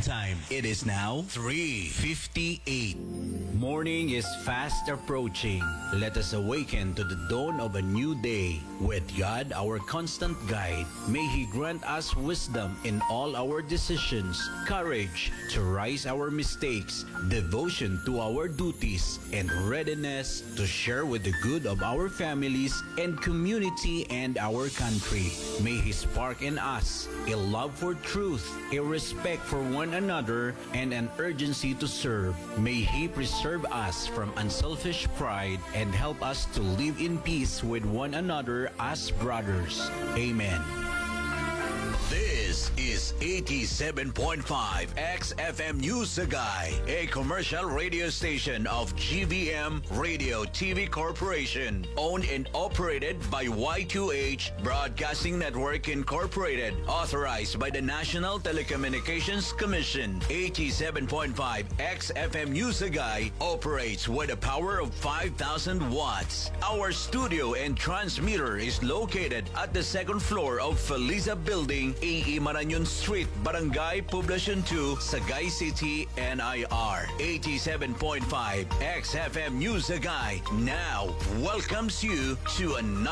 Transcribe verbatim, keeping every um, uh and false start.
time. It is now three fifty-eight. Morning is fast approaching. Let us awaken to the dawn of a new day with God, our constant guide. May He grant us wisdom in all our decisions, courage to rise our mistakes, devotion to our duties, and readiness to share with the good of our families and community and our country. May He spark in us a love for truth, a respect for one another, and an urgency to serve. May He preserve us from unselfish pride and help us to live in peace with one another as brothers. Amen. This is eighty-seven point five X F M News Sagay, a commercial radio station of G V M Radio T V Corporation, owned and operated by Y two H Broadcasting Network Incorporated, authorized by the National Telecommunications Commission. eighty-seven point five X F M News Sagay operates with a power of five thousand watts. Our studio and transmitter is located at the second floor of Feliza Building, A E Marañon Street, Barangay Poblacion two, Sagay City, N I R. eighty-seven point five X F M News Sagay now welcomes you to another